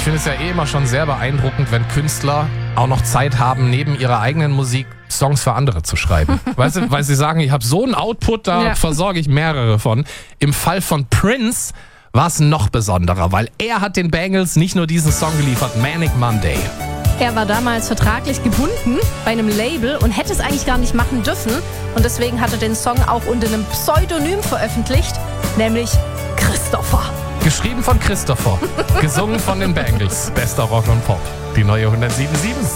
Ich finde es ja immer schon sehr beeindruckend, wenn Künstler auch noch Zeit haben, neben ihrer eigenen Musik Songs für andere zu schreiben. Weißt du, weil sie sagen, ich habe so einen Output, da versorge ich mehrere von. Im Fall von Prince war es noch besonderer, weil er hat den Bangles nicht nur diesen Song geliefert, Manic Monday. Er war damals vertraglich gebunden bei einem Label und hätte es eigentlich gar nicht machen dürfen. Und deswegen hat er den Song auch unter einem Pseudonym veröffentlicht, nämlich Christopher. Geschrieben von Christopher, gesungen von den Bangles. Bester Rock und Pop. Die neue 107.7.